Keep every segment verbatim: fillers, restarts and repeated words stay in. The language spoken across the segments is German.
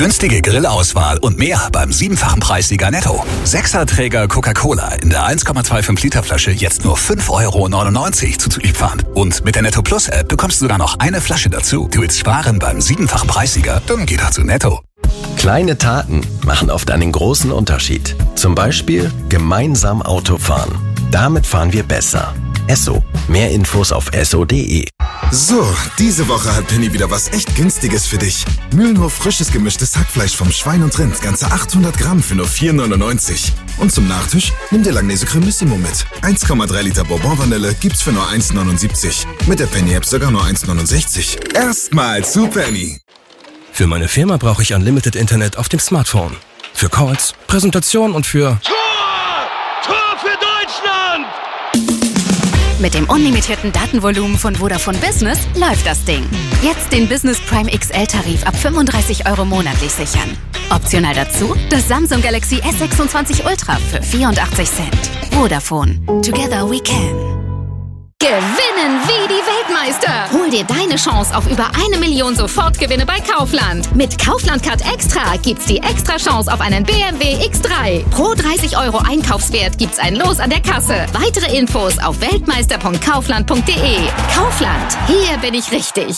Günstige Grillauswahl und mehr beim siebenfachen Preissieger Netto. Sechserträger Coca-Cola in der eins Komma fünfundzwanzig Liter Flasche jetzt nur fünf Euro neunundneunzig zuzüglich Pfand. Und mit der Netto Plus App bekommst du sogar noch eine Flasche dazu. Du willst sparen beim siebenfachen Preissieger? Dann geh doch zu Netto. Kleine Taten machen oft einen großen Unterschied. Zum Beispiel gemeinsam Auto fahren. Damit fahren wir besser. Esso. Mehr Infos auf esso punkt de. So, diese Woche hat Penny wieder was echt Günstiges für dich. Mühlenhof frisches gemischtes Hackfleisch vom Schwein und Rind, ganze achthundert Gramm für nur vier neunundneunzig. Und zum Nachtisch nimm dir Langnese Cremissimo mit. eins Komma drei Liter Bourbon Vanille gibt's für nur eins neunundsiebzig. Mit der Penny App sogar nur eins neunundsechzig. Erstmal zu Penny. Für meine Firma brauche ich Unlimited Internet auf dem Smartphone. Für Calls, Präsentation und für... Tor! Tor für Deutschland! Mit dem unlimitierten Datenvolumen von Vodafone Business läuft das Ding. Jetzt den Business Prime X L-Tarif ab fünfunddreißig Euro monatlich sichern. Optional dazu das Samsung Galaxy S sechsundzwanzig Ultra für vierundachtzig Cent. Vodafone. Together we can. Gewinnen wie die Weltmeister! Hol dir deine Chance auf über eine Million Sofortgewinne bei Kaufland. Mit Kaufland Card Extra gibt's die extra Chance auf einen B M W X drei. Pro dreißig Euro Einkaufswert gibt's ein Los an der Kasse. Weitere Infos auf weltmeister punkt kaufland punkt de. Kaufland, hier bin ich richtig.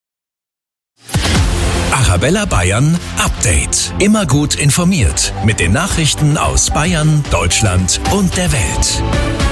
Arabella Bayern Update. Immer gut informiert mit den Nachrichten aus Bayern, Deutschland und der Welt.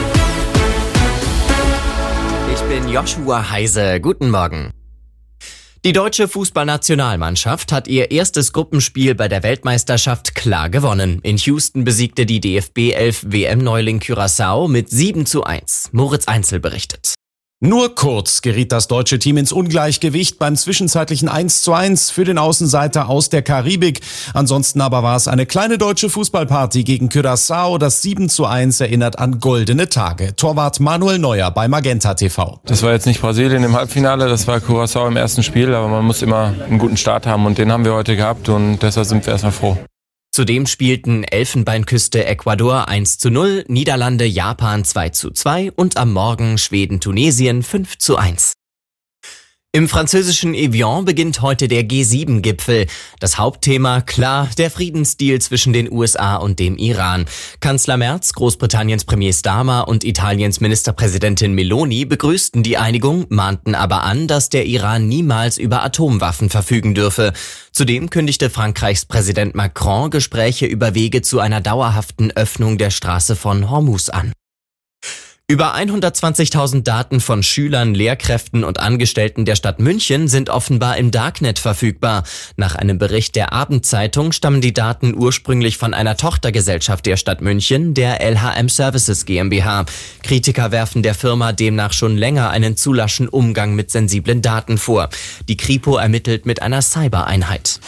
Ich bin Joshua Heise. Guten Morgen. Die deutsche Fußballnationalmannschaft hat ihr erstes Gruppenspiel bei der Weltmeisterschaft klar gewonnen. In Houston besiegte die D F B elf W M-Neuling Curaçao mit sieben zu eins. Moritz Einzel berichtet. Nur kurz geriet das deutsche Team ins Ungleichgewicht beim zwischenzeitlichen eins zu eins für den Außenseiter aus der Karibik. Ansonsten aber war es eine kleine deutsche Fußballparty gegen Curaçao. Das sieben zu eins erinnert an goldene Tage. Torwart Manuel Neuer bei Magenta T V. Das war jetzt nicht Brasilien im Halbfinale, das war Curaçao im ersten Spiel, aber man muss immer einen guten Start haben und den haben wir heute gehabt und deshalb sind wir erstmal froh. Zudem spielten Elfenbeinküste Ecuador eins zu null, Niederlande Japan zwei zu zwei und am Morgen Schweden Tunesien fünf zu eins. Im französischen Evian beginnt heute der G sieben Gipfel. Das Hauptthema, klar, der Friedensdeal zwischen den U S A und dem Iran. Kanzler Merz, Großbritanniens Premier Starmer und Italiens Ministerpräsidentin Meloni begrüßten die Einigung, mahnten aber an, dass der Iran niemals über Atomwaffen verfügen dürfe. Zudem kündigte Frankreichs Präsident Macron Gespräche über Wege zu einer dauerhaften Öffnung der Straße von Hormuz an. Über hundertzwanzigtausend Daten von Schülern, Lehrkräften und Angestellten der Stadt München sind offenbar im Darknet verfügbar. Nach einem Bericht der Abendzeitung stammen die Daten ursprünglich von einer Tochtergesellschaft der Stadt München, der L H M Services GmbH. Kritiker werfen der Firma demnach schon länger einen zu laschen Umgang mit sensiblen Daten vor. Die Kripo ermittelt mit einer Cybereinheit.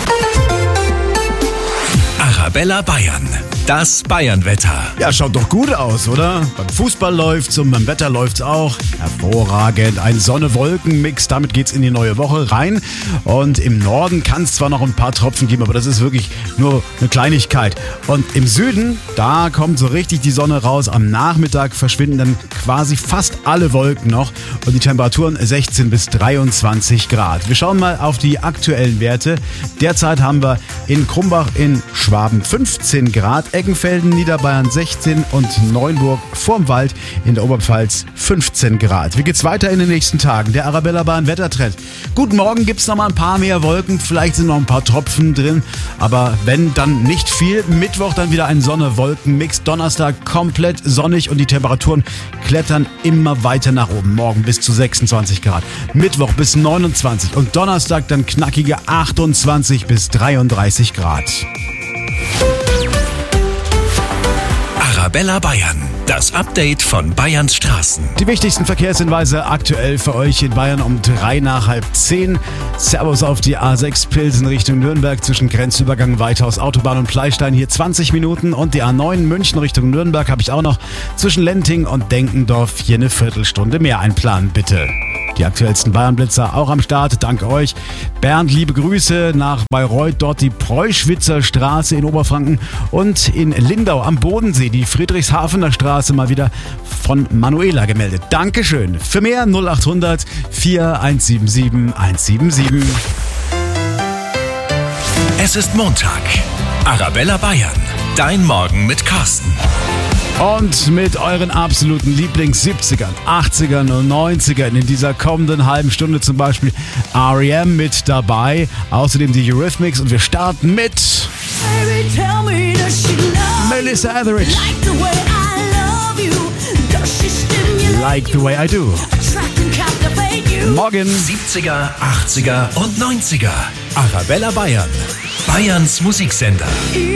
Arabella Bayern. Das Bayern-Wetter. Ja, schaut doch gut aus, oder? Beim Fußball läuft's und beim Wetter läuft's auch. Hervorragend. Ein Sonne-Wolken-Mix. Damit geht's in die neue Woche rein. Und im Norden kann es zwar noch ein paar Tropfen geben, aber das ist wirklich nur eine Kleinigkeit. Und im Süden, da kommt so richtig die Sonne raus. Am Nachmittag verschwinden dann quasi fast alle Wolken noch. Und die Temperaturen sechzehn bis dreiundzwanzig Grad. Wir schauen mal auf die aktuellen Werte. Derzeit haben wir in Krumbach in Schwaben fünfzehn Grad. Eckenfelden, Niederbayern sechzehn und Neunburg vorm Wald in der Oberpfalz fünfzehn Grad. Wie geht's weiter in den nächsten Tagen? Der Arabella Bahn Wettertrend. Guten Morgen, gibt's noch mal ein paar mehr Wolken, vielleicht sind noch ein paar Tropfen drin, aber wenn, dann nicht viel. Mittwoch dann wieder ein Sonne-Wolken-Mix. Donnerstag komplett sonnig und die Temperaturen klettern immer weiter nach oben. Morgen bis zu sechsundzwanzig Grad. Mittwoch bis neunundzwanzig und Donnerstag dann knackige achtundzwanzig bis dreiunddreißig Grad. Arabella Bayern. Das Update von Bayerns Straßen. Die wichtigsten Verkehrshinweise aktuell für euch in Bayern um drei nach halb zehn. Servus auf die A sechs Pilsen Richtung Nürnberg zwischen Grenzübergang Weithaus Autobahn und Pleistein hier zwanzig Minuten. Und die A neun München Richtung Nürnberg habe ich auch noch zwischen Lenting und Denkendorf hier eine Viertelstunde mehr einplanen, bitte. Die aktuellsten Bayernblitzer auch am Start, dank euch. Bernd, liebe Grüße nach Bayreuth, dort die Preuschwitzer Straße in Oberfranken und in Lindau am Bodensee die Friedrichshafener Straße mal wieder von Manuela gemeldet. Dankeschön. Für mehr null acht hundert vier eins sieben sieben eins sieben sieben. Es ist Montag. Arabella Bayern. Dein Morgen mit Carsten. Und mit euren absoluten Lieblings-siebzigern, achtzigern und neunzigern in dieser kommenden halben Stunde zum Beispiel R E M mit dabei. Außerdem die Eurythmics und wir starten mit Baby, tell me, does she love Melissa Etheridge. Like the way I love you. Does she stimulate like the way I do. Morgen siebziger, achtziger und neunziger. Arabella Bayern. Bayerns Musiksender.